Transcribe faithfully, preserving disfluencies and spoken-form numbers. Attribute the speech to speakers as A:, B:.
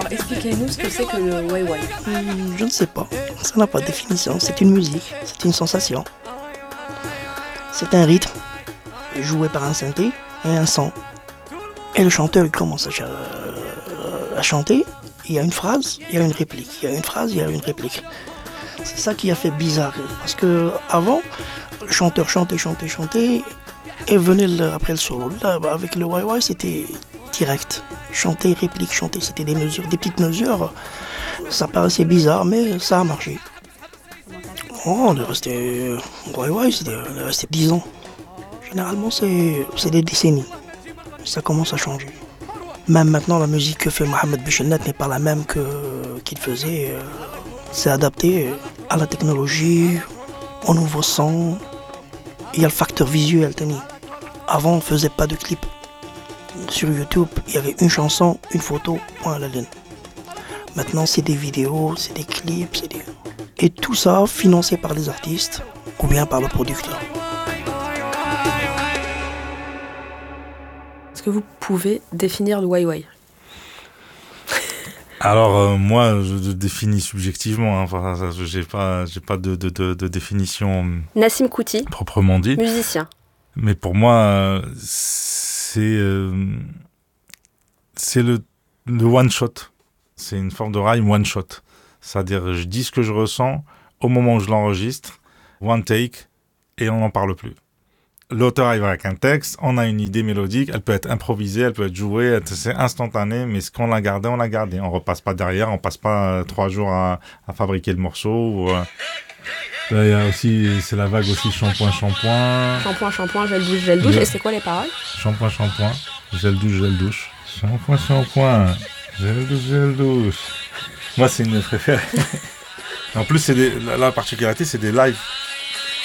A: Alors expliquez-nous ce que c'est que le Wai Wai.
B: Hum, Je ne sais pas, ça n'a pas de définition, c'est une musique, c'est une sensation. C'est un rythme joué par un synthé et un son. Et le chanteur il commence à, ch- à chanter, il y a une phrase, il y a une réplique, il y a une phrase, il y a une réplique. C'est ça qui a fait bizarre, parce que avant, le chanteur chantait, chantait, chantait, et venait le- après le solo. Là, bah, avec le Wai Wai, c'était direct. Chanter, réplique, chanter, c'était des mesures, des petites mesures. Ça paraissait bizarre, mais ça a marché. Oh, on est resté. Wai Wai, c'était on est resté dix ans. Généralement, c'est c'est des décennies. Ça commence à changer. Même maintenant, la musique que fait Mohamed Bichelnet n'est pas la même que qu'il faisait. euh, C'est adapté à la technologie, au nouveau son. Il y a le facteur visuel, Tani. Avant, on ne faisait pas de clip. Sur YouTube, il y avait une chanson, une photo, point à la ligne. Maintenant, c'est des vidéos, c'est des clips, c'est des... Et tout ça financé par les artistes ou bien par le producteur.
A: Est-ce que vous pouvez définir le Wai Wai?
C: Alors euh, moi, je le définis subjectivement. Hein. Enfin, ça, j'ai pas, j'ai pas de, de, de, de définition
A: Nassim Kouti,
C: proprement dit.
A: musicien.
C: Mais pour moi, euh, c'est euh, c'est le, le one shot. C'est une forme de rhyme one shot. C'est-à-dire, je dis ce que je ressens au moment où je l'enregistre, one take, et on n'en parle plus. L'auteur arrive avec un texte, on a une idée mélodique, elle peut être improvisée, elle peut être jouée, c'est instantané, mais ce qu'on l'a gardé, on l'a gardé. On repasse pas derrière, on passe pas euh, trois jours à, à fabriquer le morceau. Ou, euh... Là, il y a aussi, c'est la vague aussi shampoing, shampoing.
A: Shampoing, shampoing, gel douche, gel douche.
C: Le-
A: Et c'est quoi les paroles?
C: Shampoing, shampoing, gel douche, gel douche. Shampoing, shampoing, gel douche, gel douche. Moi, c'est une de mes préférées. En plus, c'est des, la, la particularité, c'est des lives.